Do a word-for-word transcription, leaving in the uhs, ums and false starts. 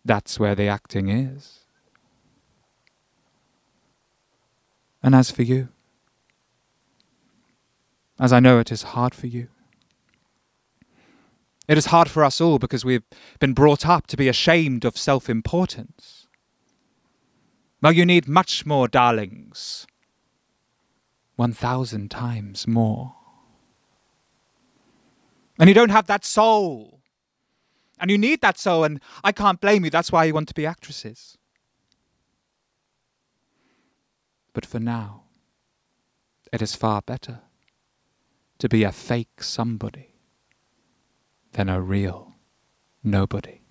That's where the acting is. And as for you, as I know it is hard for you, it is hard for us all because we've been brought up to be ashamed of self-importance. Well, you need much more, darlings. One thousand times more. And you don't have that soul. And you need that soul, and I can't blame you. That's why you want to be actresses. But for now, it is far better to be a fake somebody than a real nobody.